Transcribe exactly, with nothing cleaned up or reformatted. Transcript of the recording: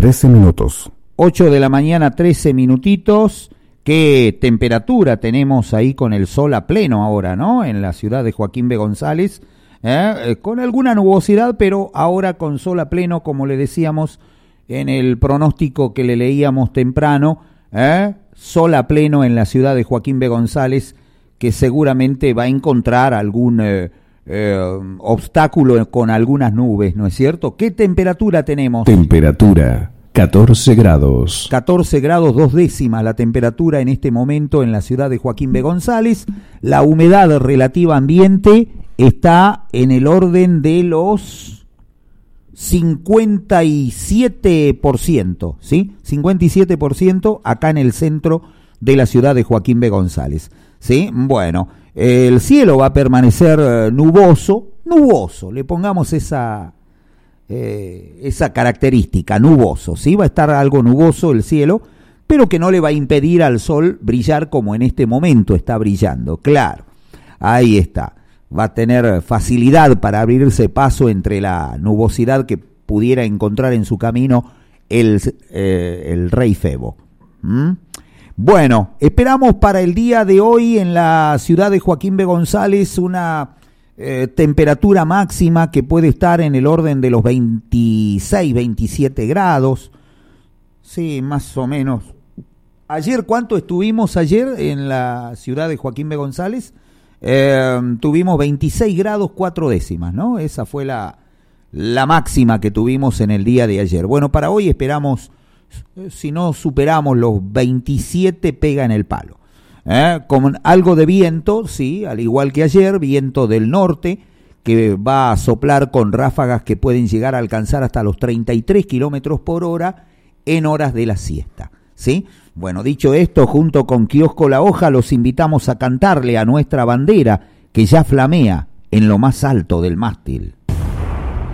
trece minutos. ocho de la mañana, trece minutitos. ¿Qué temperatura tenemos ahí con el sol a pleno ahora, no? En la ciudad de Joaquín B. González, ¿eh? Eh, con alguna nubosidad, pero ahora con sol a pleno, como le decíamos en el pronóstico que le leíamos temprano, ¿eh? Sol a pleno en la ciudad de Joaquín B. González, que seguramente va a encontrar algún eh, eh, obstáculo con algunas nubes, ¿no es cierto? ¿Qué temperatura tenemos? Temperatura catorce grados. catorce grados dos décimas la temperatura en este momento en la ciudad de Joaquín B. González. La humedad relativa ambiente está en el orden de los cincuenta y siete por ciento, ¿sí? cincuenta y siete por ciento acá en el centro de la ciudad de Joaquín B. González, ¿sí? Bueno, el cielo va a permanecer eh, nuboso, nuboso, le pongamos esa... Eh, esa característica, nuboso, ¿sí? Va a estar algo nuboso el cielo, pero que no le va a impedir al sol brillar como en este momento está brillando, claro, ahí está, va a tener facilidad para abrirse paso entre la nubosidad que pudiera encontrar en su camino el, eh, el rey Febo. ¿Mm? Bueno, esperamos para el día de hoy en la ciudad de Joaquín B. González una... Eh, temperatura máxima que puede estar en el orden de los veintiséis, veintisiete grados, sí, más o menos. Ayer, ¿cuánto estuvimos ayer en la ciudad de Joaquín B. González? Eh, tuvimos veintiséis grados cuatro décimas, ¿no? Esa fue la, la máxima que tuvimos en el día de ayer. Bueno, para hoy esperamos, si no superamos los veintisiete, pega en el palo. ¿Eh? Con algo de viento, sí, al igual que ayer, viento del norte, que va a soplar con ráfagas que pueden llegar a alcanzar hasta los treinta y tres kilómetros por hora en horas de la siesta, ¿sí? Bueno, dicho esto, junto con Kiosco La Hoja, los invitamos a cantarle a nuestra bandera, que ya flamea en lo más alto del mástil.